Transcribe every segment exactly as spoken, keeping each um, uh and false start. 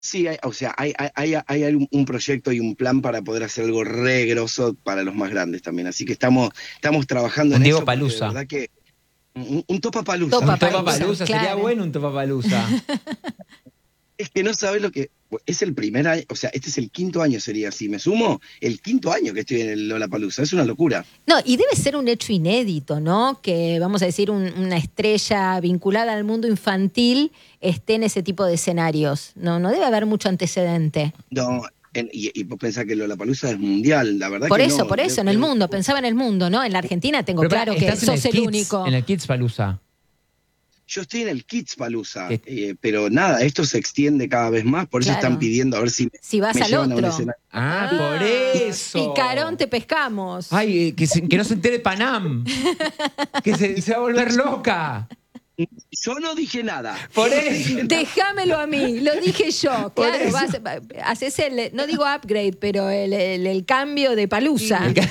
Sí, hay- o sea, hay, hay, hay, hay un, un proyecto y un plan para poder hacer algo re grosso para los más grandes también. Así que estamos, estamos trabajando Un en Diego eso porque de Palusa. verdad que un, un Topapalooza, Un me Topapalooza, encanta. Topapalooza, sería claro. bueno un Topapalooza. Es que no sabes lo que. Es el primer año, o sea, este es el quinto año, sería. Si me sumo, el quinto año que estoy en el Lollapalooza. Es una locura. No, y debe ser un hecho inédito, ¿no? Que, vamos a decir, un- una estrella vinculada al mundo infantil esté en ese tipo de escenarios. No, no debe haber mucho antecedente. No, en- y, y vos pensás que el Lollapalooza es mundial. La verdad Por que eso, no. por De- eso, en el debe- mundo, pensaba en el mundo, ¿no? En la Argentina tengo Pero pará, claro que estás en sos el, Kids, único. en el Kids Palooza. Yo estoy en el Kids Palooza, Que- eh, pero nada, esto se extiende cada vez más. Por eso Claro. están pidiendo a ver si Si vas me al llevan a un otro. escenario. Ah, Ah, por eso. Picarón te pescamos. Ay, eh, que, se- que no se entere Panam. Que se, se va a volver loca. Yo no dije nada. Por Yo no eso. dije nada. Déjamelo a mí, lo dije yo. Por Claro, eso. vas, haces el, no digo upgrade, pero el, el- el cambio de palusa. Me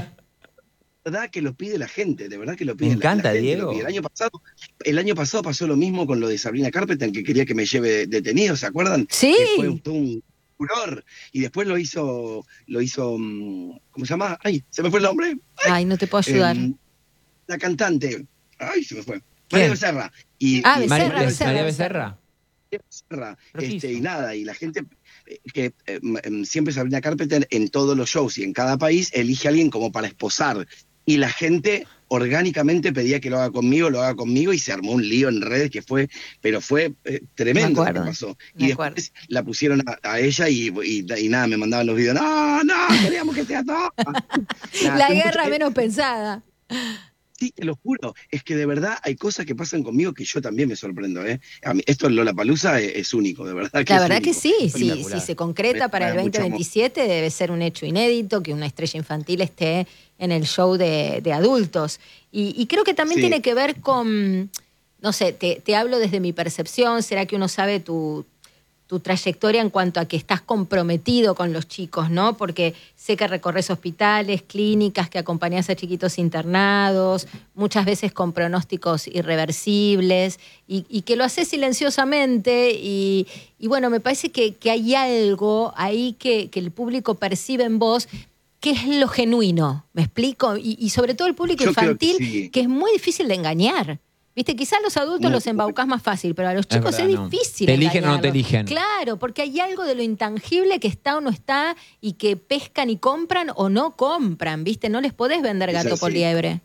De verdad que lo pide la gente, de verdad que lo pide Me la- encanta, la, gente. Diego. Lo pide. El año pasado, el año pasado pasó lo mismo con lo de Sabrina Carpenter, que quería que me lleve detenido, ¿se acuerdan? Sí. Que fue todo un furor. Y después lo hizo, lo hizo, mm, ¿cómo se llama? Ay, se me fue el nombre. Ay, no te puedo ayudar. Em, la cantante. Ay, se me fue. ¿Quién? María Becerra. Y, Ah, y- Becerra, María, Becerra, María Becerra. Becerra. Becerra, ¿Pero qué este, hizo? y nada, y la gente eh, que eh, m- siempre Sabrina Carpenter en todos los shows y en cada país elige a alguien como para esposar. Y la gente orgánicamente pedía que lo haga conmigo, lo haga conmigo, y se armó un lío en redes que fue, pero fue eh, tremendo lo que acuerdo, pasó. me Y acuerdo. después la pusieron a, a ella y, y- y nada, me mandaban los videos, no, no, queríamos que sea todo. Nada, La fue mucho- guerra eh, menos pensada. Sí, te lo juro, es que de verdad hay cosas que pasan conmigo que yo también me sorprendo, ¿eh? A mí, esto en Lollapalooza es, es único, de verdad que La es verdad que único. sí, sí, Espectacular. si se concreta Me para el trae mucho amor. veinte veintisiete debe ser un hecho inédito que una estrella infantil esté en el show de, de adultos. Y, y creo que también Sí. tiene que ver con, no sé, te, te hablo desde mi percepción, será que uno sabe tu, tu trayectoria en cuanto a que estás comprometido con los chicos, ¿no? Porque sé que recorres hospitales, clínicas, que acompañás a chiquitos internados, muchas veces con pronósticos irreversibles, y, y que lo haces silenciosamente, y, y bueno, me parece que, que hay algo ahí que, que el público percibe en vos, que es lo genuino, ¿me explico? Y, y sobre todo el público Yo creo que infantil, sí. que es muy difícil de engañar. Viste, quizás los adultos Muy- los embaucás más fácil, pero a los Es chicos es, verdad, no. difícil. ¿Te eligen o no te engañarlos. eligen? Claro, porque hay algo de lo intangible que está o no está y que pescan y compran o no compran, ¿viste? No les podés vender Es gato por así. liebre.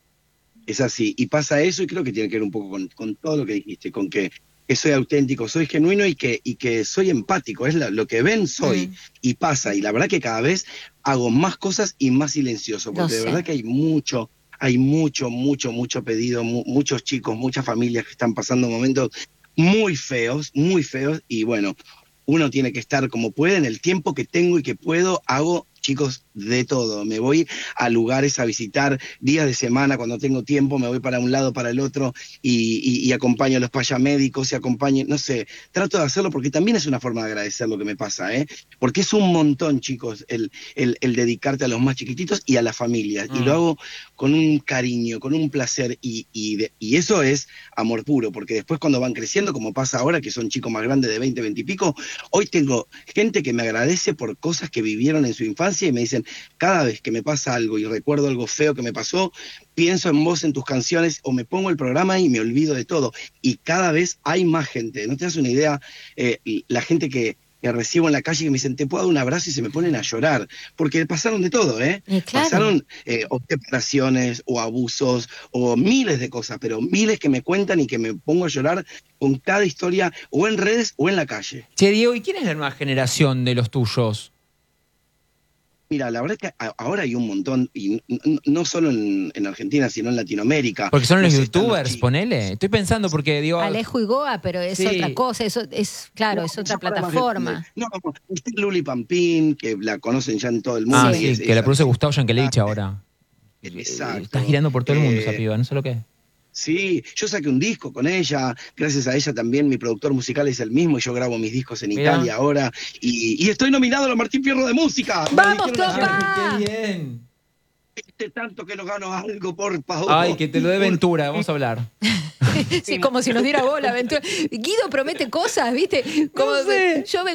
Es así, y pasa eso, y creo que tiene que ver un poco con, con todo lo que dijiste, con que, que soy auténtico, soy genuino y que, y que soy empático, es la- lo que ven soy, Mm. y pasa, y la verdad que cada vez hago más cosas y más silencioso, Lo porque de sé. verdad que hay mucho, hay mucho, mucho, mucho pedido, mu- muchos chicos, muchas familias que están pasando momentos muy feos, muy feos, y bueno, uno tiene que estar como puede, en el tiempo que tengo y que puedo, hago, chicos, de todo. Me voy a lugares a visitar días de semana cuando tengo tiempo, me voy para un lado, para el otro, y, y- y acompaño a los payamédicos, y acompaño, no sé, trato de hacerlo porque también es una forma de agradecer lo que me pasa, ¿eh? Porque es un montón, chicos, el, el, el dedicarte a los más chiquititos y a las familias. Y Mm. lo hago con un cariño, con un placer, y, y, de- y eso es amor puro, porque después cuando van creciendo, como pasa ahora, que son chicos más grandes de veinte, veinte y pico, hoy tengo gente que me agradece por cosas que vivieron en su infancia y me dicen, cada vez que me pasa algo y recuerdo algo feo que me pasó, pienso en vos, en tus canciones, o me pongo el programa y me olvido de todo. Y cada vez hay más gente. No te das una idea, eh, la gente que, que recibo en la calle que me dicen, te puedo dar un abrazo, y se me ponen a llorar, porque pasaron de todo, ¿eh? Y claro. Pasaron eh, o separaciones o abusos o miles de cosas, pero miles que me cuentan y que me pongo a llorar con cada historia, o en redes o en la calle. Che, Diego, ¿y quién es la nueva generación de los tuyos? Mira, la verdad es que a- ahora hay un montón, y n- n- no solo en, en Argentina, sino en Latinoamérica. Porque son los No sé, están youtubers, chicos. ponele. Estoy pensando porque, digo... Alejo y Goa, pero es Sí. otra cosa, eso es, claro, No, es otra eso para más plataforma. grande. No, no, está Luli Pampín, que la conocen ya en todo el mundo. Ah, y sí, es- que la es produce así. Gustavo Yankelevich ahora. Exacto. Está girando por todo el mundo Eh, esa piba, no sé lo que es. Sí, yo saqué un disco con ella, gracias a ella también mi productor musical es el mismo, y yo grabo mis discos en Mirá. Italia ahora, y, y estoy nominado a los Martín Fierro de Música. Me ¡Vamos, dijeron ayer. Topa! ¡Qué bien! Este tanto que no gano algo, por favor. Ay, que te lo dé Ventura, vamos a hablar. Sí, como si nos diera bola, Ventura. Guido promete cosas, ¿viste? Como No sé. yo